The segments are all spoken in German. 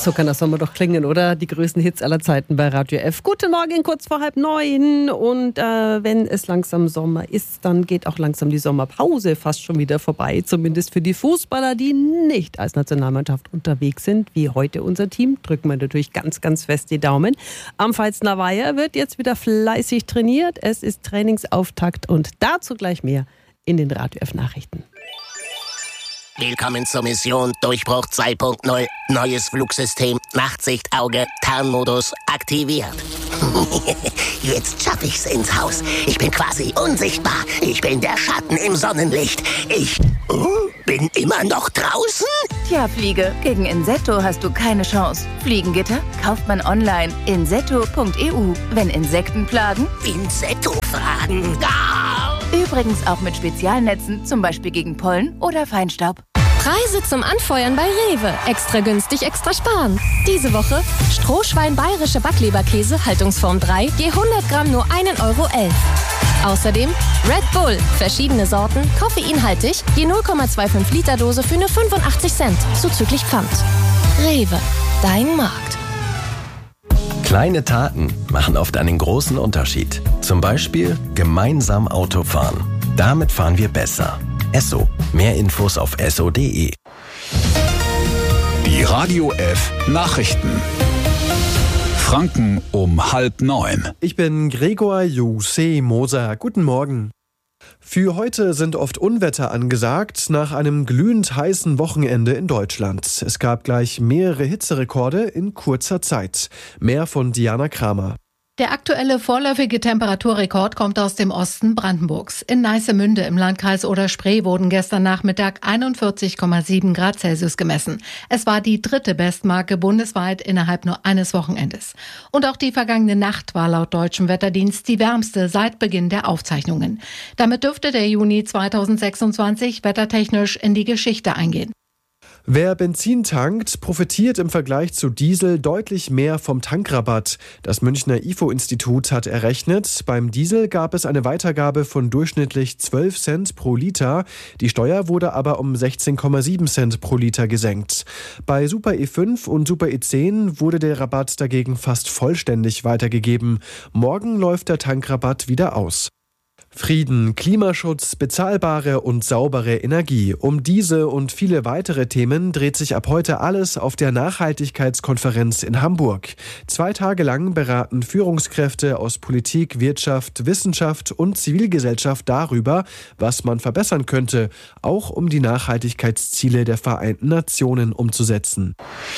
So kann das Sommer doch klingen, oder? Die größten Hits aller Zeiten bei Radio F. Guten Morgen, kurz vor 8:30. Und wenn es langsam Sommer ist, dann geht auch langsam die Sommerpause fast schon wieder vorbei. Zumindest für die Fußballer, die nicht als Nationalmannschaft unterwegs sind, wie heute unser Team. Drücken wir natürlich ganz, ganz fest die Daumen. Am Pfalzner Weiher wird jetzt wieder fleißig trainiert. Es ist Trainingsauftakt und dazu gleich mehr in den Radio F Nachrichten. Willkommen zur Mission Durchbruch 2.0. Neues Flugsystem, Nachtsichtauge, Tarnmodus aktiviert. Jetzt schaff ich's ins Haus. Ich bin quasi unsichtbar. Ich bin der Schatten im Sonnenlicht. Ich bin immer noch draußen? Tja, Fliege, gegen Insetto hast du keine Chance. Fliegengitter kauft man online. Insetto.eu. Wenn Insekten plagen? Insetto-Fragen. Übrigens auch mit Spezialnetzen, zum Beispiel gegen Pollen oder Feinstaub. Preise zum Anfeuern bei Rewe. Extra günstig, extra sparen. Diese Woche Strohschwein bayerische Backleberkäse, Haltungsform 3, je 100 Gramm nur 1,11 Euro. Außerdem Red Bull, verschiedene Sorten, koffeinhaltig, je 0,25 Liter Dose für nur 85 Cent, zuzüglich Pfand. Rewe, dein Markt. Kleine Taten machen oft einen großen Unterschied. Zum Beispiel gemeinsam Auto fahren. Damit fahren wir besser. Esso. Mehr Infos auf esso.de. Die Radio F Nachrichten. Franken um 8:30. Ich bin Gregor Juse Moser. Guten Morgen. Für heute sind oft Unwetter angesagt, nach einem glühend heißen Wochenende in Deutschland. Es gab gleich mehrere Hitzerekorde in kurzer Zeit. Mehr von Diana Kramer. Der aktuelle vorläufige Temperaturrekord kommt aus dem Osten Brandenburgs. In Neissemünde im Landkreis Oder-Spree wurden gestern Nachmittag 41,7 Grad Celsius gemessen. Es war die dritte Bestmarke bundesweit innerhalb nur eines Wochenendes. Und auch die vergangene Nacht war laut deutschem Wetterdienst die wärmste seit Beginn der Aufzeichnungen. Damit dürfte der Juni 2026 wettertechnisch in die Geschichte eingehen. Wer Benzin tankt, profitiert im Vergleich zu Diesel deutlich mehr vom Tankrabatt. Das Münchner IFO-Institut hat errechnet, beim Diesel gab es eine Weitergabe von durchschnittlich 12 Cent pro Liter. Die Steuer wurde aber um 16,7 Cent pro Liter gesenkt. Bei Super E5 und Super E10 wurde der Rabatt dagegen fast vollständig weitergegeben. Morgen läuft der Tankrabatt wieder aus. Frieden, Klimaschutz, bezahlbare und saubere Energie. Um diese und viele weitere Themen dreht sich ab heute alles auf der Nachhaltigkeitskonferenz in Hamburg. 2 Tage lang beraten Führungskräfte aus Politik, Wirtschaft, Wissenschaft und Zivilgesellschaft darüber, was man verbessern könnte, auch um die Nachhaltigkeitsziele der Vereinten Nationen umzusetzen.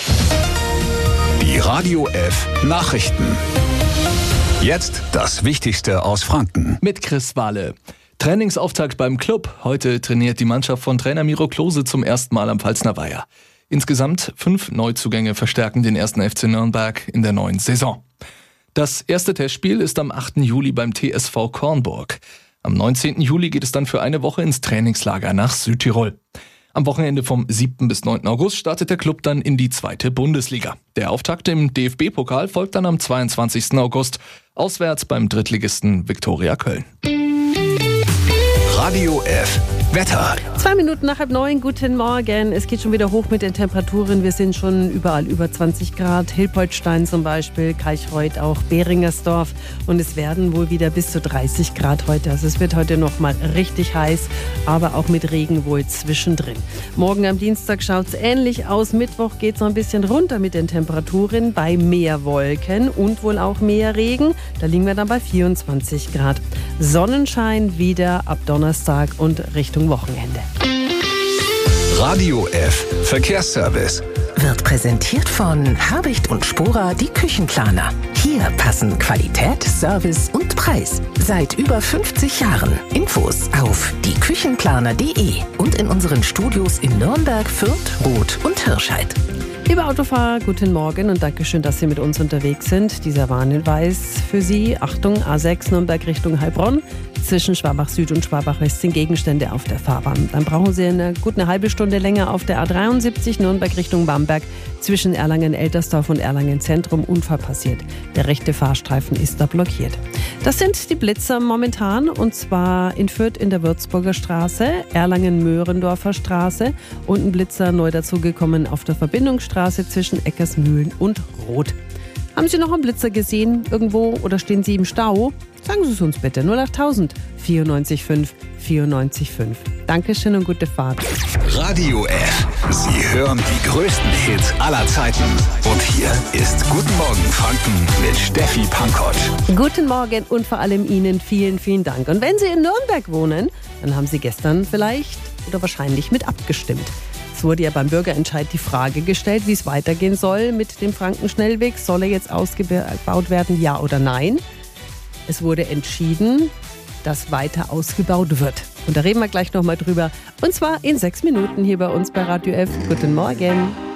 Die Radio F Nachrichten. Jetzt das Wichtigste aus Franken. Mit Chris Wahle. Trainingsauftakt beim Club. Heute trainiert die Mannschaft von Trainer Miro Klose zum ersten Mal am Pfalzner Weiher. Insgesamt 5 Neuzugänge verstärken den 1. FC Nürnberg in der neuen Saison. Das erste Testspiel ist am 8. Juli beim TSV Kornburg. Am 19. Juli geht es dann für eine Woche ins Trainingslager nach Südtirol. Am Wochenende vom 7. bis 9. August startet der Club dann in die 2. Bundesliga. Der Auftakt im DFB-Pokal folgt dann am 22. August, auswärts beim Drittligisten Viktoria Köln. Radio F Wetter. 2 Minuten nach 8:30, guten Morgen. Es geht schon wieder hoch mit den Temperaturen. Wir sind schon überall über 20 Grad. Hilpoltstein zum Beispiel, Kalchreuth, auch Beringersdorf. Und es werden wohl wieder bis zu 30 Grad heute. Also es wird heute noch mal richtig heiß, aber auch mit Regen wohl zwischendrin. Morgen am Dienstag schaut es ähnlich aus. Mittwoch geht es noch ein bisschen runter mit den Temperaturen bei mehr Wolken und wohl auch mehr Regen. Da liegen wir dann bei 24 Grad. Sonnenschein wieder ab Donnerstag und Richtung Wochenende. Radio F Verkehrsservice. Wird präsentiert von Habicht und Spora, die Küchenplaner. Hier passen Qualität, Service und Preis. Seit über 50 Jahren. Infos auf dieküchenplaner.de und in unseren Studios in Nürnberg, Fürth, Roth und Hirscheid. Liebe Autofahrer, guten Morgen und Dankeschön, dass Sie mit uns unterwegs sind. Dieser Warnhinweis für Sie. Achtung, A6 Nürnberg Richtung Heilbronn. Zwischen Schwabach Süd und Schwabach West sind Gegenstände auf der Fahrbahn. Dann brauchen Sie eine halbe Stunde länger auf der A73 Nürnberg Richtung Bamberg. Zwischen Erlangen-Eltersdorf und Erlangen-Zentrum Unfall passiert. Der rechte Fahrstreifen ist da blockiert. Das sind die Blitzer momentan, und zwar in Fürth in der Würzburger Straße, Erlangen-Möhrendorfer Straße und ein Blitzer neu dazugekommen bekommen auf der Verbindungsstraße zwischen Eckersmühlen und Roth. Haben Sie noch einen Blitzer gesehen irgendwo oder stehen Sie im Stau? Sagen Sie es uns bitte. 08000 94.5 94.5. Dankeschön und gute Fahrt. Radio F. Sie hören die größten Hits aller Zeiten. Und hier ist Guten Morgen Franken mit Steffi Pankott. Guten Morgen und vor allem Ihnen vielen, vielen Dank. Und wenn Sie in Nürnberg wohnen, dann haben Sie gestern vielleicht oder wahrscheinlich mit abgestimmt. Es wurde ja beim Bürgerentscheid die Frage gestellt, wie es weitergehen soll mit dem Frankenschnellweg. Soll er jetzt ausgebaut werden, ja oder nein? Es wurde entschieden, dass weiter ausgebaut wird. Und da reden wir gleich nochmal drüber. Und zwar in 6 Minuten hier bei uns bei Radio F. Guten Morgen.